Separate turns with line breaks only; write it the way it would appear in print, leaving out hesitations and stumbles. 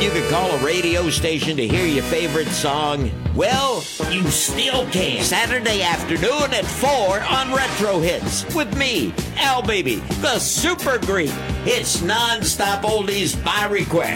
you could call a radio station to hear your favorite song? Well, you still can. Saturday afternoon at 4 on Retro Hits with me, Al Baby, the Super Greek. It's non-stop oldies by request.